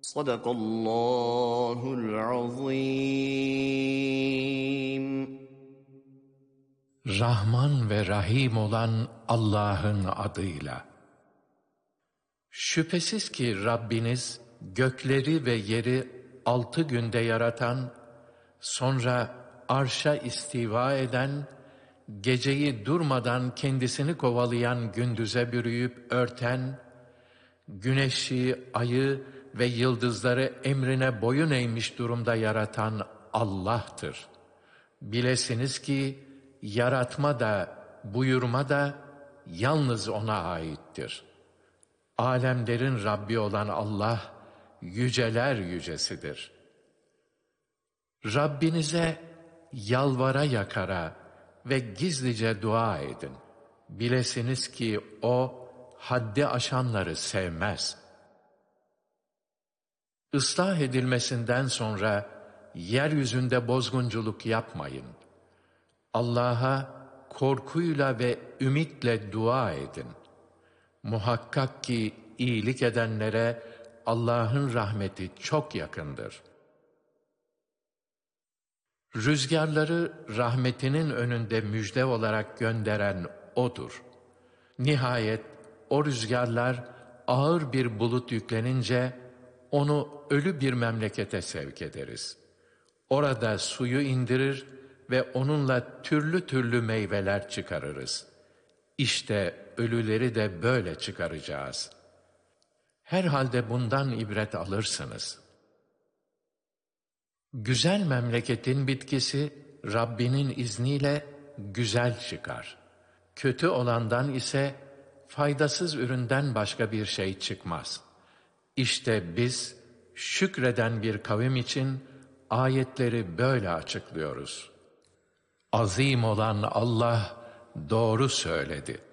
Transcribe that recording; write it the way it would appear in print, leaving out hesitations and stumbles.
Sadakallahul azim. Rahman ve Rahim olan Allah'ın adıyla. Şüphesiz ki Rabbiniz gökleri ve yeri 6 günde yaratan, sonra arşa istiva eden, geceyi durmadan kendisini kovalayan gündüze bürüyüp örten, güneşi, ayı ve yıldızları emrine boyun eğmiş durumda yaratan Allah'tır. Bilesiniz ki yaratma da buyurma da yalnız O'na aittir. Alemlerin Rabbi olan Allah, yüceler yücesidir. Rabbinize yalvara yakara ve gizlice dua edin. Bilesiniz ki O, haddi aşanları sevmez. Islah edilmesinden sonra, yeryüzünde bozgunculuk yapmayın. Allah'a korkuyla ve ümitle dua edin. Muhakkak ki iyilik edenlere Allah'ın rahmeti çok yakındır. Rüzgarları rahmetinin önünde müjde olarak gönderen O'dur. Nihayet o rüzgarlar ağır bir bulut yüklenince onu ölü bir memlekete sevk ederiz. Orada suyu indirir ve onunla türlü türlü meyveler çıkarırız. İşte ölüleri de böyle çıkaracağız. Herhalde bundan ibret alırsınız. Güzel memleketin bitkisi Rabbinin izniyle güzel çıkar. Kötü olandan ise faydasız üründen başka bir şey çıkmaz. İşte biz şükreden bir kavim için ayetleri böyle açıklıyoruz. Azim olan Allah doğru söyledi.